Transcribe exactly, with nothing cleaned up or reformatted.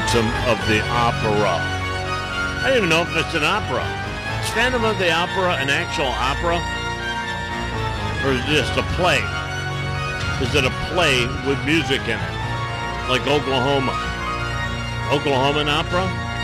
Phantom of the Opera. I don't even know if it's an opera. Is Phantom of the Opera an actual opera? Or is it just a play? Is it a play with music in it? Like Oklahoma? Oklahoman opera?